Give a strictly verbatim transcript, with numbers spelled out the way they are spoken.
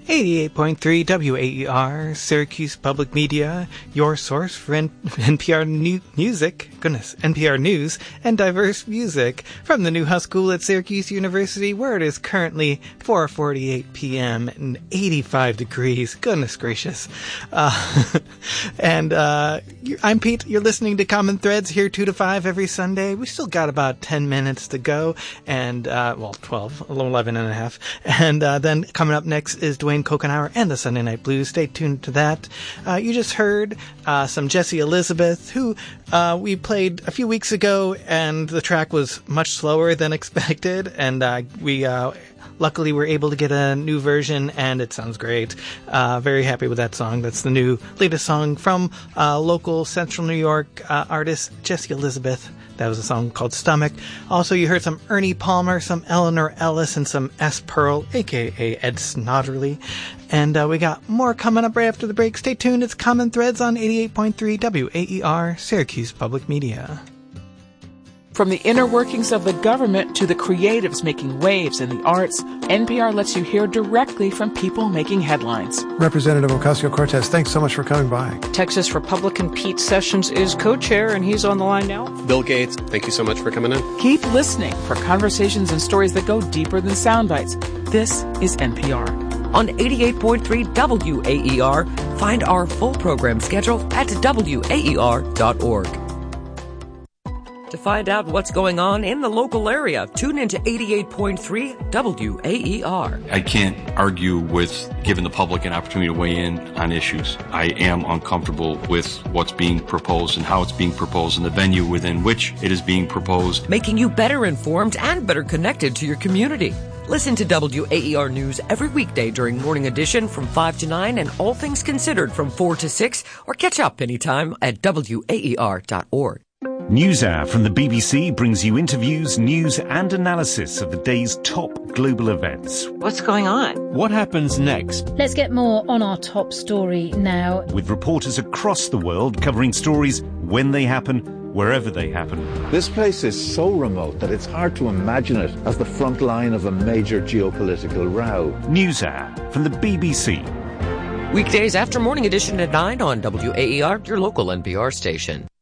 eighty-eight point three W A E R, Syracuse Public Media, your source for N- NPR new- music, goodness, N P R news, and diverse music from the Newhouse School at Syracuse University, where it is currently four forty-eight p.m. and eighty-five degrees. Goodness gracious. Uh, and uh, I'm Pete. You're listening to Common Threads here two to five every Sunday. We still got about ten minutes to go, and, uh, well, twelve, eleven and a half. And uh, then coming up next is Dwayne Kokenauer and the Sunday Night Blues. Stay tuned to that. Uh, you just heard uh, some Jesse Elizabeth, who uh, we played a few weeks ago, and the track was much slower than expected, and uh, we uh, luckily were able to get a new version, and it sounds great. Uh, very happy with that song. That's the new latest song from uh, local Central New York uh, artist Jesse Elizabeth. That was a song called Stomach. Also, you heard some Ernie Palmer, some Eleanor Ellis, and some S. Pearl, a k a. Ed Snodderly. And uh, we got more coming up right after the break. Stay tuned. It's Common Threads on eighty-eight point three W A E R, Syracuse Public Media. From the inner workings of the government to the creatives making waves in the arts, N P R lets you hear directly from people making headlines. Representative Ocasio-Cortez, thanks so much for coming by. Texas Republican Pete Sessions is co-chair, and he's on the line now. Bill Gates, thank you so much for coming in. Keep listening for conversations and stories that go deeper than sound bites. This is N P R. On eighty-eight point three W A E R, find our full program schedule at W A E R dot org. To find out what's going on in the local area, tune into eighty-eight point three W A E R. I can't argue with giving the public an opportunity to weigh in on issues. I am uncomfortable with what's being proposed and how it's being proposed and the venue within which it is being proposed. Making you better informed and better connected to your community. Listen to W A E R News every weekday during Morning Edition from five to nine and All Things Considered from four to six, or catch up anytime at W A E R dot org. NewsHour from the B B C brings you interviews, news and analysis of the day's top global events. What's going on? What happens next? Let's get more on our top story now. With reporters across the world covering stories when they happen, wherever they happen. This place is so remote that it's hard to imagine it as the front line of a major geopolitical row. NewsHour from the B B C. Weekdays after Morning Edition at nine on W A E R, your local N P R station.